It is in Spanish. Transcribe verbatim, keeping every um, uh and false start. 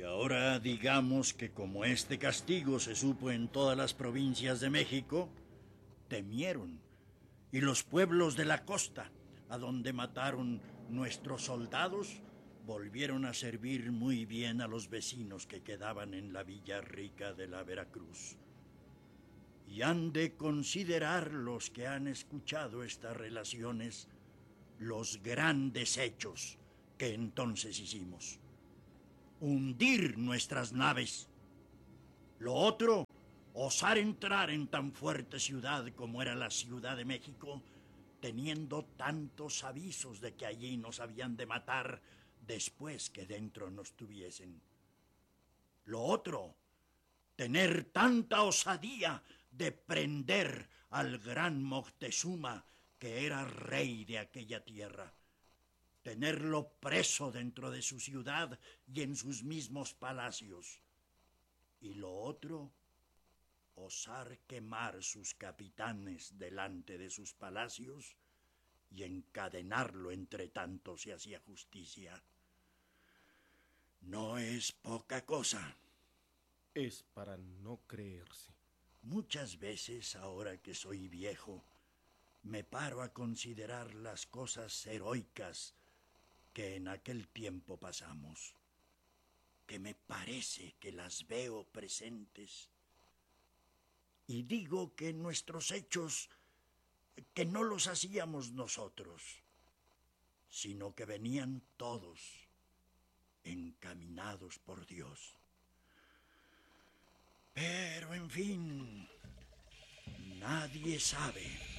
ahora digamos que como este castigo se supo en todas las provincias de México, temieron, y los pueblos de la costa, a donde mataron nuestros soldados, volvieron a servir muy bien a los vecinos que quedaban en la villa rica de la Veracruz. Y han de considerar los que han escuchado estas relaciones los grandes hechos que entonces hicimos. Hundir nuestras naves. Lo otro, osar entrar en tan fuerte ciudad como era la Ciudad de México, teniendo tantos avisos de que allí nos habían de matar después que dentro nos tuviesen. Lo otro, tener tanta osadía de prender al gran Moctezuma, que era rey de aquella tierra. Tenerlo preso dentro de su ciudad y en sus mismos palacios. Y lo otro, osar quemar sus capitanes delante de sus palacios y encadenarlo entre tanto se hacía justicia. No es poca cosa. Es para no creerse. Muchas veces, ahora que soy viejo, me paro a considerar las cosas heroicas que en aquel tiempo pasamos, que me parece que las veo presentes. Y digo que nuestros hechos, que no los hacíamos nosotros, sino que venían todos encaminados por Dios. Pero, en fin, nadie sabe.